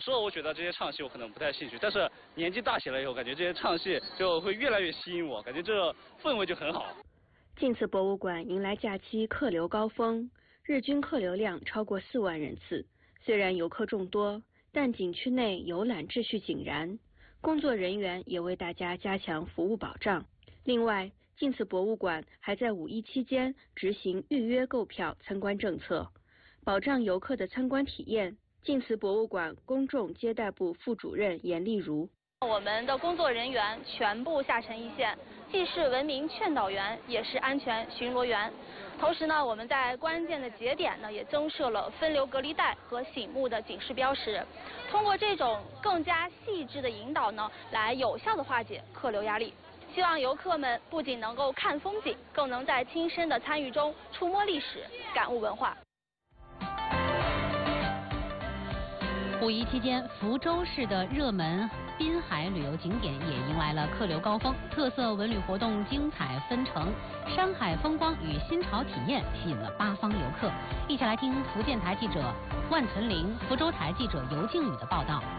时候我觉得这些唱戏我可能不太兴趣，但是年纪大起来以后，感觉这些唱戏就会越来越吸引我，感觉这个氛围就很好。 晋祠博物馆迎来假期客流高峰，日均客流量超过4万人次。虽然游客众多，但景区内游览秩序井然，工作人员也为大家加强服务保障。另外，晋祠博物馆还在5一期间执行预约购票参观政策，保障游客的参观体验。晋祠博物馆公众接待部副主任严丽如： 我们的工作人员全部下沉一线，既是文明劝导员，也是安全巡逻员。同时呢，我们在关键的节点呢，也增设了分流隔离带和醒目的警示标识。通过这种更加细致的引导呢，来有效的化解客流压力。希望游客们不仅能够看风景，更能在亲身的参与中触摸历史，感悟文化。 5一期间，福州市的热门滨海旅游景点也迎来了客流高峰，特色文旅活动精彩纷呈，山海风光与新潮体验吸引了8方游客。一起来听福建台记者万存玲、福州台记者尤静宇的报道。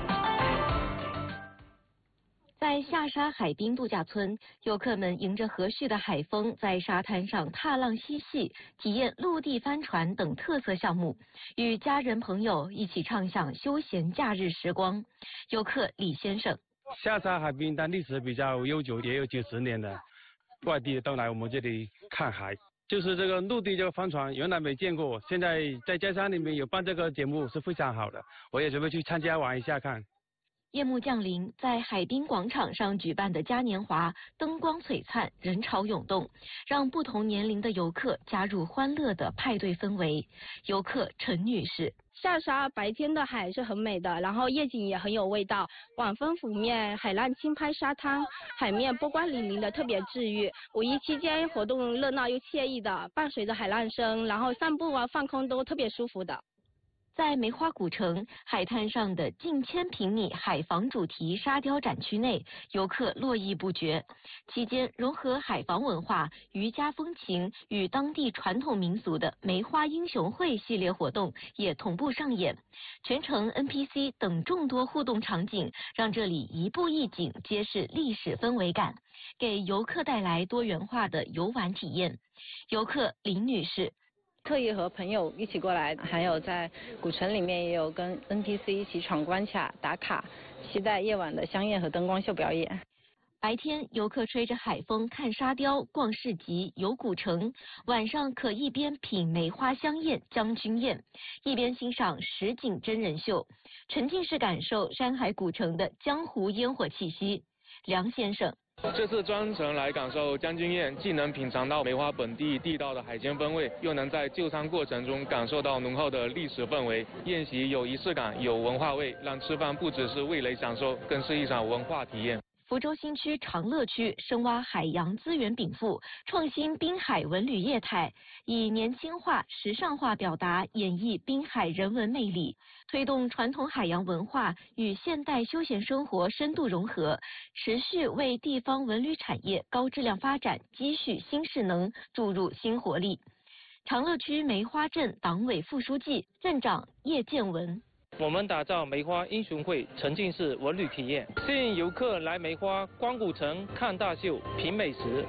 在下沙海滨度假村，游客们迎着和煦的海风，在沙滩上踏浪嬉戏，体验陆地帆船等特色项目，与家人朋友一起畅享休闲假日时光。游客李先生： 下沙海滨它历史比较悠久，也有90年的，外地都来我们这里看海。就是这个陆地这个帆船原来没见过，现在在家乡里面有办这个节目是非常好的，我也准备去参加玩一下看。 夜幕降临，在海滨广场上举办的嘉年华，灯光璀璨，人潮涌动，让不同年龄的游客加入欢乐的派对氛围。游客陈女士： 下沙白天的海是很美的，然后夜景也很有味道，晚风拂面，海浪轻拍沙滩，海面波光粼粼的，特别治愈。5一期间活动热闹又惬意的，伴随着海浪声，然后散步啊、放空都特别舒服的。 在梅花古城海滩上的近1000平米海防主题沙雕展区内，游客络绎不绝。期间融合海防文化、渔家风情与当地传统民俗的梅花英雄会系列活动也同步上演。全程 NPC 等众多互动场景，让这里一步一景揭示历史氛围感，给游客带来多元化的游玩体验。游客林女士： 特意和朋友一起过来，还有在古城里面也有跟 NPC 一起闯关卡打卡，期待夜晚的香艳和灯光秀表演。 白天游客吹着海风看沙雕、逛市集、游古城，晚上可一边品梅花香艳将军宴，一边欣赏实景真人秀，沉浸式感受山海古城的江湖烟火气息。梁先生： 这次专程来感受将军宴，既能品尝到梅花本地地道的海鲜风味，又能在就餐过程中感受到浓厚的历史氛围。宴席有仪式感，有文化味，让吃饭不只是味蕾享受，更是一场文化体验。 福州新区长乐区深挖海洋资源禀赋，创新滨海文旅业态，以年轻化、时尚化表达演绎滨海人文魅力，推动传统海洋文化与现代休闲生活深度融合，持续为地方文旅产业高质量发展积蓄新势能，注入新活力。长乐区梅花镇党委副书记、镇长叶建文： 我们打造梅花英雄会沉浸式文旅体验，吸引游客来梅花观古城、看大秀、品美食。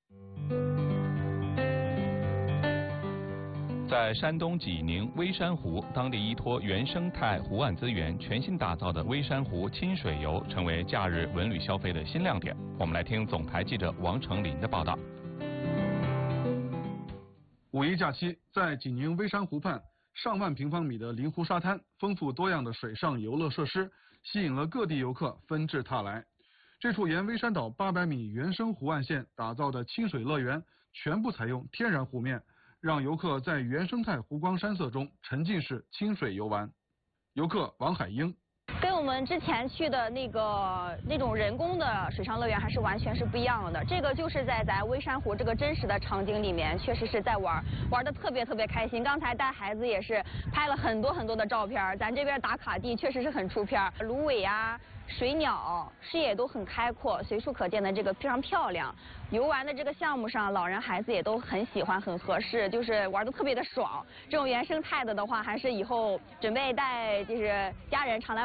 在山东济宁微山湖，当地依托原生态湖岸资源，全新打造的微山湖亲水游成为假日文旅消费的新亮点。我们来听总台记者王成林的报道。 5一假期，在济宁微山湖畔，上万平方米的临湖沙滩，丰富多样的水上游乐设施，吸引了各地游客纷至沓来。这处沿微山岛800米原生湖岸线打造的清水乐园，全部采用天然湖面，让游客在原生态湖光山色中沉浸式清水游玩。游客王海英： 跟我们之前去的那种人工的水上乐园还是完全是不一样的。这个就是在咱微山湖这个真实的场景里面，确实是在玩的特别开心。刚才带孩子也是拍了很多的照片，咱这边打卡地确实是很出片，芦苇啊、水鸟，视野都很开阔，随处可见的这个非常漂亮。游玩的这个项目上，老人孩子也都很喜欢，很合适，就是玩得特别的爽。这种原生态的话，还是以后准备带就是家人常来